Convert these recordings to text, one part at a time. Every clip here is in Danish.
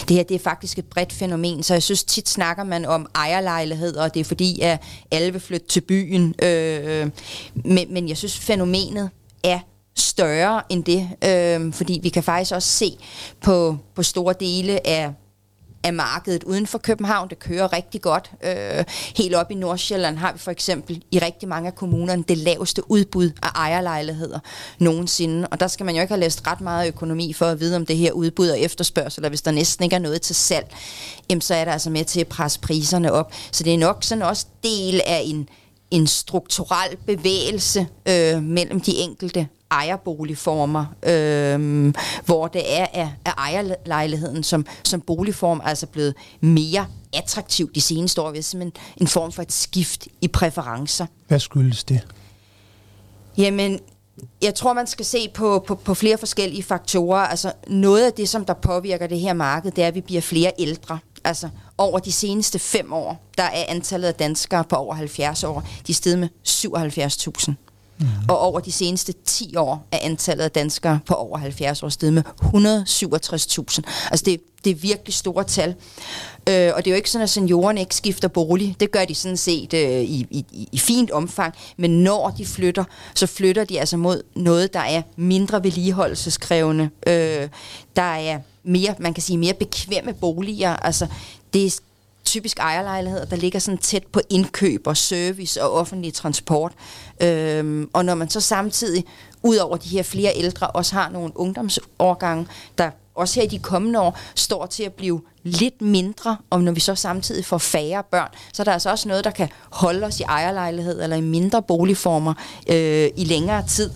det her det er faktisk et bredt fænomen, så jeg synes tit snakker man om ejerlejligheder, og det er fordi, at alle vil flytte til byen. Men jeg synes, fænomenet er større end det, fordi vi kan faktisk også se på store dele af markedet uden for København. Det kører rigtig godt. Helt op i Nordsjælland har vi for eksempel i rigtig mange af kommunerne det laveste udbud af ejerlejligheder nogensinde. Og der skal man jo ikke have læst ret meget økonomi for at vide, om det her udbud og efterspørgsel, eller hvis der næsten ikke er noget til salg, så er der altså med til at presse priserne op. Så det er nok sådan også del af en strukturel bevægelse mellem de enkelte ejerboligformer, hvor det er af ejerlejligheden som boligform altså blevet mere attraktiv de seneste år. Det er simpelthen en form for et skift i præferencer. Hvad skyldes det? Jamen, jeg tror, man skal se på flere forskellige faktorer. Altså, noget af det, som der påvirker det her marked, det er, at vi bliver flere ældre. Altså, over de seneste 5 år, der er antallet af danskere på over 70 år, de er steget med 77.000. Og over de seneste 10 år er antallet af danskere på over 70 år steget med 167.000. Altså det er virkelig store tal. Og det er jo ikke sådan, at seniorerne ikke skifter bolig. Det gør de sådan set i fint omfang. Men når de flytter, så flytter de altså mod noget, der er mindre vedligeholdelseskrævende. Der er mere, man kan sige, mere bekvemme boliger. Altså det er typisk ejerlejligheder, der ligger sådan tæt på indkøb og service og offentlig transport. Og når man så samtidig, ud over de her flere ældre, også har nogle ungdomsårgange, der også her i de kommende år står til at blive lidt mindre, og når vi så samtidig får færre børn, så er der altså også noget, der kan holde os i ejerlejlighed eller i mindre boligformer i længere tid.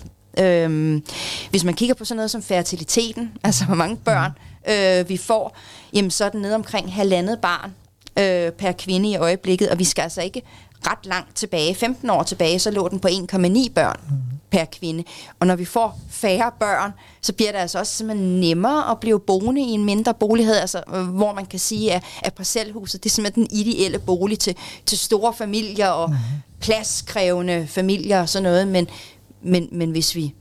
Hvis man kigger på sådan noget som fertiliteten, altså hvor mange børn vi får, jamen så er den nede omkring 1,5 barn per kvinde i øjeblikket, og vi skal altså ikke ret langt tilbage, 15 år tilbage, så lå den på 1,9 børn per kvinde. Og når vi får færre børn, så bliver det altså også simpelthen nemmere at blive boende i en mindre bolighed, altså, hvor man kan sige, at parcelhuset, det er simpelthen den ideelle bolig til store familier og pladskrævende familier og sådan noget, men hvis vi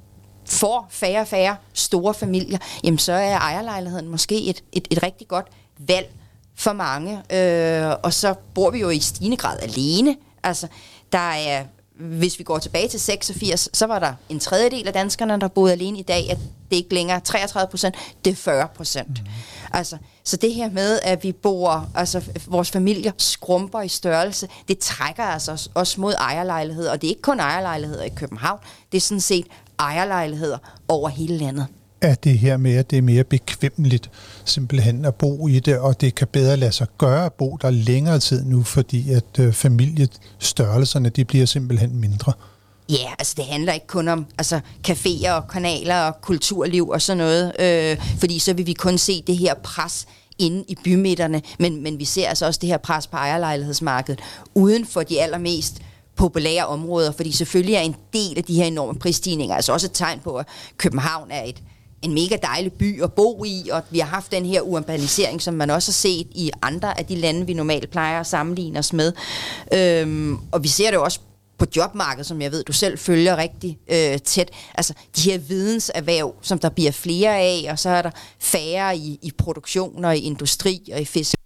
får færre store familier, jamen så er ejerlejligheden måske et rigtig godt valg for mange, og så bor vi jo i stigende grad alene. Altså, der er, hvis vi går tilbage til 86, så var der 1/3 af danskerne, der boede alene. I dag, at det ikke længere 33%, det er 40%. Altså, så det her med, at vi bor, altså vores familier skrumper i størrelse, det trækker altså også mod ejerlejligheder, og det er ikke kun ejerlejligheder i København, det er sådan set ejerlejligheder over hele landet. Er det her med, at det er mere bekvemmeligt simpelthen at bo i det, og det kan bedre lade sig gøre at bo der længere tid nu, fordi at familiestørrelserne, de bliver simpelthen mindre? Ja, altså det handler ikke kun om caféer og kanaler og kulturliv og sådan noget, fordi så vil vi kun se det her pres inde i bymidterne, men vi ser altså også det her pres på ejerlejlighedsmarkedet uden for de allermest populære områder, fordi selvfølgelig er en del af de her enorme prisstigninger altså også et tegn på, at København er en mega dejlig by at bo i, og vi har haft den her urbanisering, som man også har set i andre af de lande, vi normalt plejer at sammenligne os med. Og vi ser det også på jobmarkedet, som jeg ved, du selv følger rigtig tæt. Altså de her videnserhverv, som der bliver flere af, og så er der færre i produktion og i industri og i fisk.